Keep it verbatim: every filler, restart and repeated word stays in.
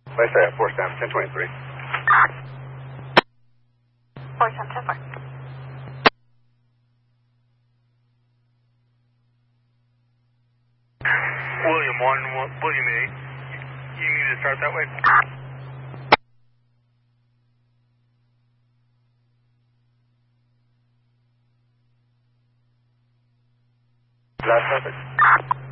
Let's say at four seven, ten twenty-three. four seven ten four. William one, William eight. You need to start that way? That's perfect.